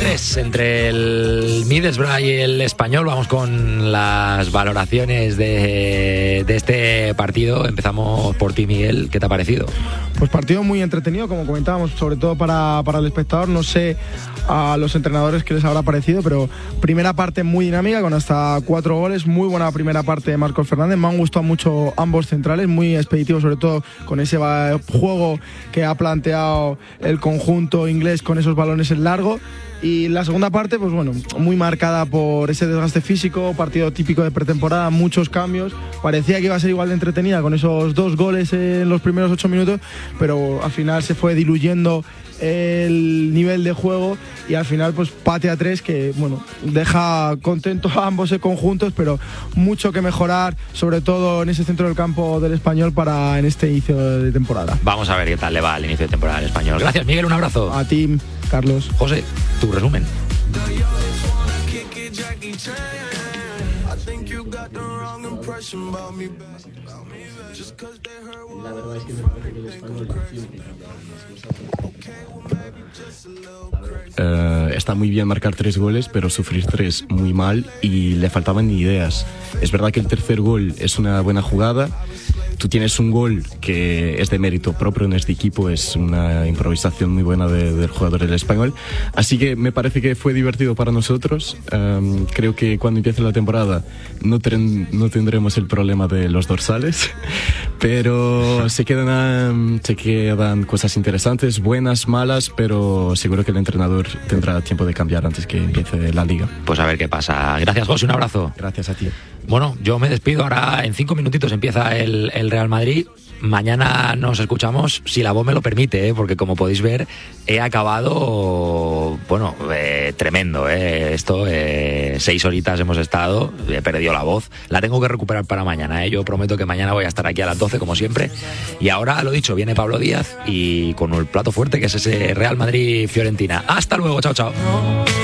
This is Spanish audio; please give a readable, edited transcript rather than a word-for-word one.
3 entre el Middlesbrough y el Español. Vamos con las valoraciones de este partido. Empezamos por ti, Miguel. ¿Qué te ha parecido? Pues partido muy entretenido, como comentábamos, sobre todo para el espectador. No sé a los entrenadores qué les habrá parecido, pero primera parte muy dinámica, con hasta 4 goles. Muy buena primera parte de Marcos Fernández. Me han gustado mucho ambos centrales, muy expeditivos, sobre todo con ese juego que ha planteado el conjunto inglés con esos balones en largo. Y la segunda parte, pues bueno, muy marcada por ese desgaste físico, partido típico de pretemporada, muchos cambios. Parecía que iba a ser igual de entretenida con esos 2 goles en los primeros 8 minutos, pero al final se fue diluyendo el nivel de juego y al final pues pate a 3 que bueno, deja contentos a ambos conjuntos, pero mucho que mejorar, sobre todo en ese centro del campo del Español para en este inicio de temporada. Vamos a ver qué tal le va al inicio de temporada al Español. Gracias, Miguel, un abrazo. A ti, Carlos. José, tu resumen. La verdad es que me parece que el Español está muy bien marcar 3 goles, pero sufrir 3 muy mal y le faltaban ideas. Es verdad que el tercer gol es una buena jugada. Tú tienes un gol que es de mérito propio, no es de equipo, es una improvisación muy buena del jugador del Español. Así que me parece que fue divertido para nosotros. Creo que cuando empiece la temporada no tendremos el problema de los dorsales, pero se quedan cosas interesantes, buenas, malas, pero seguro que el entrenador tendrá tiempo de cambiar antes que empiece la liga. Pues a ver qué pasa. Gracias, José, un abrazo. Gracias a ti. Bueno, yo me despido. Ahora en 5 minutitos empieza el Real Madrid. Mañana nos escuchamos, si la voz me lo permite, porque como podéis ver, he acabado, bueno, tremendo, esto, 6 horitas hemos estado, he perdido la voz, la tengo que recuperar para mañana, yo prometo que mañana voy a estar aquí a las 12 como siempre, y ahora, lo dicho, viene Pablo Díaz y con el plato fuerte que es ese Real Madrid-Fiorentina. Hasta luego, chao, chao.